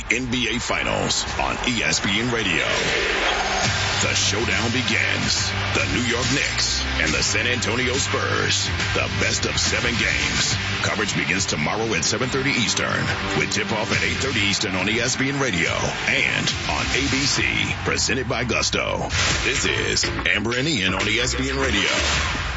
NBA Finals on ESPN Radio. The showdown begins. The New York Knicks and the San Antonio Spurs. The best of 7 games. Coverage begins tomorrow at 7:30 Eastern with tip-off at 8:30 Eastern on ESPN Radio and on ABC. Presented by Gusto. This is Amber and Ian on ESPN Radio.